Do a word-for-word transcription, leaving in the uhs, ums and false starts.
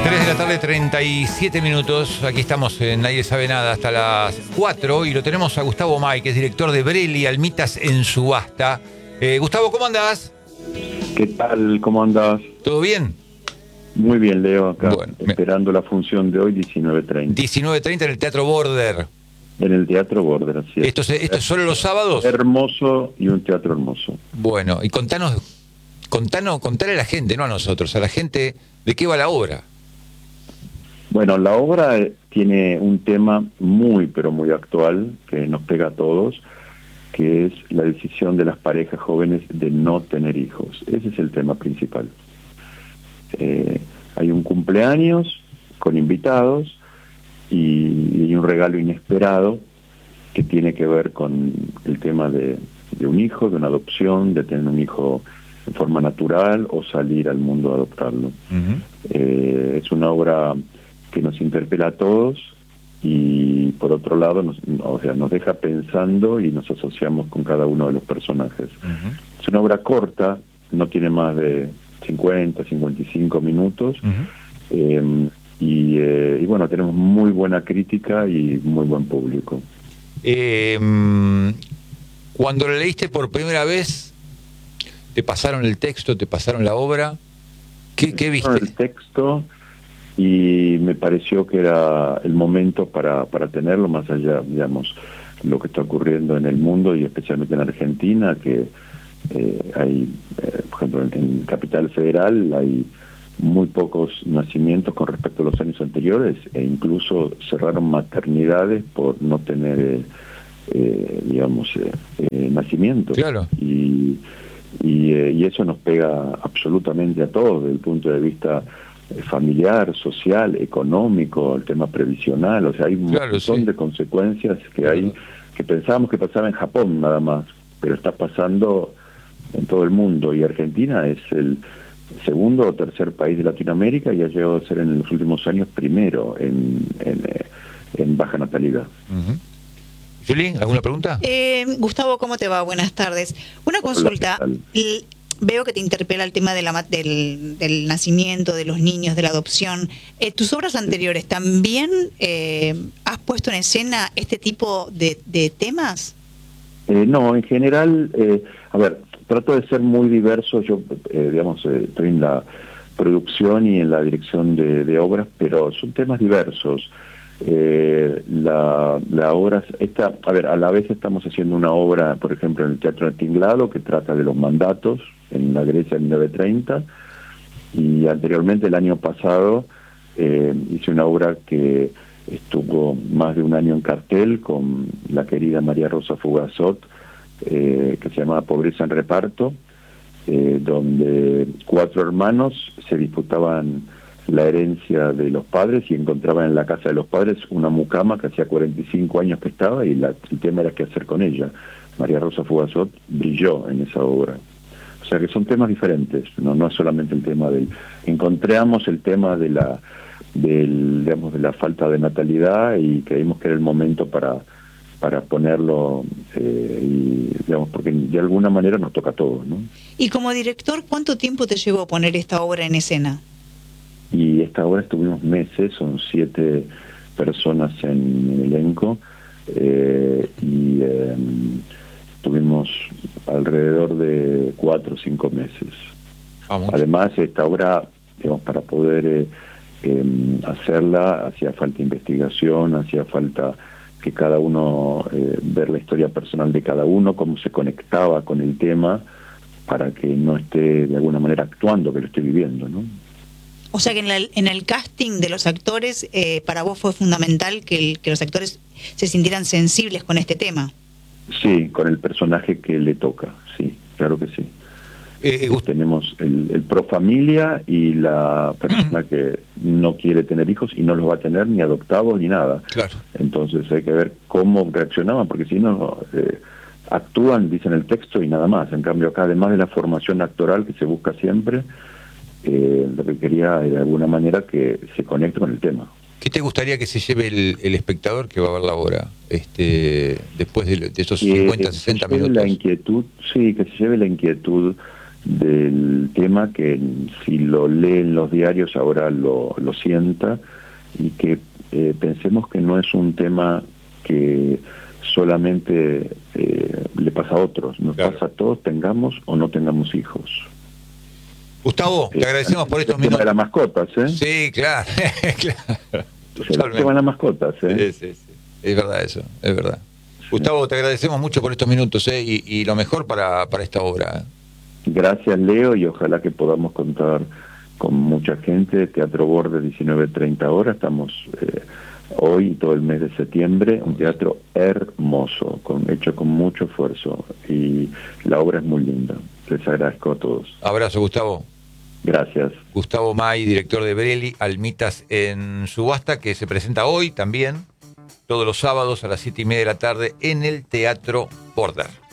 tres de la tarde, treinta y siete minutos. Aquí estamos en Nadie Sabe Nada hasta las cuatro y lo tenemos a Gustavo May, que es director de Brelli Almitas en Subasta. Eh, Gustavo, ¿cómo andás? ¿Qué tal? ¿Cómo andás? ¿Todo bien? Muy bien, Leo, acá, Bueno, esperando me... la función de hoy, diecinueve treinta. diecinueve treinta en el Teatro Border. En el Teatro Border, así es. ¿Esto, se, ¿Esto es solo los sábados? Hermoso y un teatro hermoso. Bueno, y contanos, contanos, contale a la gente, no a nosotros, a la gente, ¿de qué va la obra? Bueno, la obra tiene un tema muy, pero muy actual, que nos pega a todos, que es la decisión de las parejas jóvenes de no tener hijos. Ese es el tema principal. Eh, hay un cumpleaños con invitados y, y un regalo inesperado que tiene que ver con el tema de, de un hijo, de una adopción, de tener un hijo en forma natural o salir al mundo a adoptarlo. Uh-huh. Eh, es una obra que nos interpela a todos y por otro lado nos, o sea, nos deja pensando y nos asociamos con cada uno de los personajes. Uh-huh. Es una obra corta, no tiene más de cincuenta, cincuenta y cinco minutos. Uh-huh. eh, y, eh, y bueno, tenemos muy buena crítica y muy buen público. Eh, cuando lo leíste por primera vez, ¿te pasaron el texto, te pasaron la obra? ¿Qué, qué viste? El texto, y me pareció que era el momento para, para tenerlo, más allá, digamos, lo que está ocurriendo en el mundo y especialmente en Argentina, que eh, hay, eh, por ejemplo, en, en Capital Federal hay muy pocos nacimientos con respecto a los años anteriores, e incluso cerraron maternidades por no tener, eh, eh, digamos, eh, eh, nacimientos. Claro. Y, y, eh, y eso nos pega absolutamente a todos, desde el punto de vista familiar, social, económico, el tema previsional, o sea, hay un claro, montón sí. de consecuencias que hay, que pensábamos que pasaba en Japón nada más, pero está pasando en todo el mundo, y Argentina es el segundo o tercer país de Latinoamérica y ha llegado a ser en los últimos años primero en, en, en baja natalidad. Uh-huh. Juli, ¿alguna pregunta? Eh, Gustavo, ¿cómo te va? Buenas tardes. Una consulta. Hola, veo que te interpela el tema de la, del, del nacimiento, de los niños, de la adopción. Eh, ¿Tus obras anteriores también eh, has puesto en escena este tipo de, de temas? Eh, no, en general, eh, a ver, trato de ser muy diverso. Yo, eh, digamos, eh, estoy en la producción y en la dirección de, de obras, pero son temas diversos. Eh, la, la obra, esta, a ver, a la vez estamos haciendo una obra, por ejemplo, en el Teatro del Tinglado, que trata de los mandatos en la Grecia de mil novecientos treinta, y anteriormente, el año pasado, eh, hice una obra que estuvo más de un año en cartel con la querida María Rosa Fugazot, eh, que se llamaba Pobreza en Reparto, eh, donde cuatro hermanos se disputaban la herencia de los padres y encontraban en la casa de los padres una mucama que hacía cuarenta y cinco años que estaba, y la, el tema era qué hacer con ella. María Rosa Fugazot brilló en esa obra. O sea que son temas diferentes, no, no es solamente el tema del... Encontramos el tema de la, del, digamos, de la falta de natalidad y creímos que era el momento para, para ponerlo, eh, y, digamos, porque de alguna manera nos toca a todos, ¿no? Y como director, ¿cuánto tiempo te llevó a poner esta obra en escena? Y esta obra estuvimos meses, son siete personas en el elenco, eh, y eh, tuvimos alrededor de cuatro o cinco meses. Vamos. Además, esta obra, digamos, para poder eh, eh, hacerla, hacía falta investigación, hacía falta que cada uno, eh, ver la historia personal de cada uno, cómo se conectaba con el tema, para que no esté de alguna manera actuando, que lo esté viviendo, ¿no? O sea que en, la, en el casting de los actores, eh, para vos fue fundamental que, el, que los actores se sintieran sensibles con este tema. Sí, con el personaje que le toca, sí, claro que sí. Eh, Tenemos el, el pro familia y la persona que no quiere tener hijos y no los va a tener ni adoptados ni nada. Claro. Entonces hay que ver cómo reaccionaban, porque si no, eh, actúan, dicen el texto y nada más. En cambio acá, además de la formación actoral que se busca siempre, Eh, lo que quería de alguna manera que se conecte con el tema. ¿Qué te gustaría que se lleve el, el espectador que va a ver la obra este, después de, de esos cincuenta, eh, sesenta minutos? La inquietud, sí, que se lleve la inquietud del tema, que si lo lee en los diarios ahora lo, lo sienta, y que eh, pensemos que no es un tema que solamente eh, le pasa a otros, nos claro. pasa a todos, tengamos o no tengamos hijos. Gustavo, te agradecemos por estos el tema minutos. de las mascotas, ¿eh? Sí, claro, claro. El tema de las mascotas, ¿eh? Sí, sí, sí. Es verdad eso, es verdad. Sí. Gustavo, te agradecemos mucho por estos minutos, ¿eh? y, y lo mejor para, para esta obra. ¿eh? Gracias, Leo, y ojalá que podamos contar con mucha gente. Teatro Bordes, diecinueve treinta horas. Estamos eh, hoy y todo el mes de septiembre. Un teatro hermoso, con, hecho con mucho esfuerzo. Y la obra es muy linda. Les agradezco a todos. Abrazo, Gustavo. Gracias. Gustavo May, director de Brelli, Almitas en Subasta, que se presenta hoy también, todos los sábados a las siete y media de la tarde en el Teatro Border.